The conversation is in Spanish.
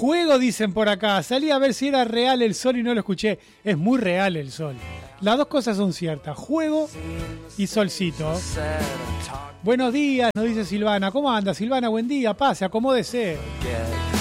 Juego, dicen por acá. Salí a ver si era real el sol y no lo escuché. Es muy real el sol. Las dos cosas son ciertas. Juego y solcito. Buenos días, nos dice Silvana. ¿Cómo anda, Silvana? Buen día, pase, acomódese.